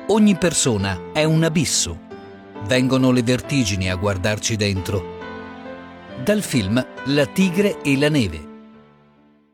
Ogni persona è un abisso. Vengono le vertigini a guardarci dentro. Dal film La tigre e la neve